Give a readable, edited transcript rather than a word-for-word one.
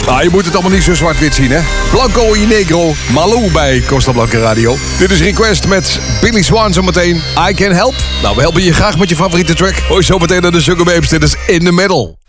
Nou, je moet het allemaal niet zo zwart-wit zien, hè? Blanco y Negro, Malou bij Costa Blanca Radio. Dit is Request met Billy Swan zometeen. I Can Help. Nou, we helpen je graag met je favoriete track. Hoi zometeen naar de Sugar Babes. Dit is In The Middle.